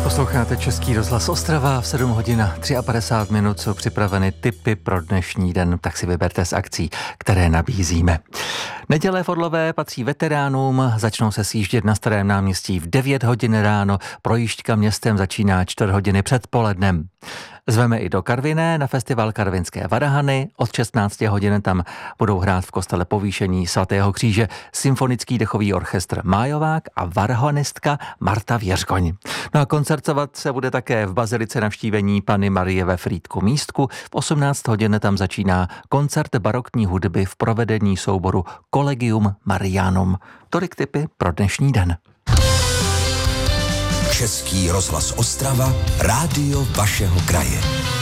Posloucháte Český rozhlas Ostrava, v 7 hodin 53 minut jsou připraveny tipy pro dnešní den, tak si vyberte z akcí, které nabízíme. Neděle v Orlové patří veteránům, začnou se sjíždět na Starém náměstí v 9 hodin ráno, projížďka městem začíná 4 hodiny před polednem. Zveme i do Karviné na festival Karvinské varhany. Od 16 hodin tam budou hrát v kostele Povýšení svatého kříže symfonický dechový orchestr Májovák a varhanistka Marta Věřkoň. No a koncertovat se bude také v bazilice Navštívení Panny Marie ve Frýdku Místku. V 18 hodin tam začíná koncert barokní hudby v provedení souboru Collegium Marianum. Tolik tipy pro dnešní den. Český rozhlas Ostrava, rádio vašeho kraje.